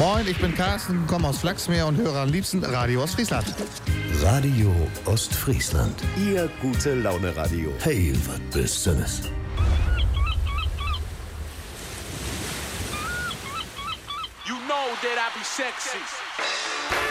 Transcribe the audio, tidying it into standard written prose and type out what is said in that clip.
Moin, ich bin Carsten, komme aus Flachsmeer und höre am liebsten Radio Ostfriesland. Radio Ostfriesland. Ihr gute Laune-Radio. Hey, was bist du das? You know that I be sexy.